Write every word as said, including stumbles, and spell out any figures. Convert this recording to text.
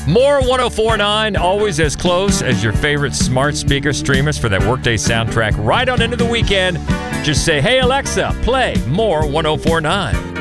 More one oh four point nine, always as close as your favorite smart speaker streamers for that workday soundtrack right on into the weekend. Just say, hey, Alexa, play More one oh four point nine.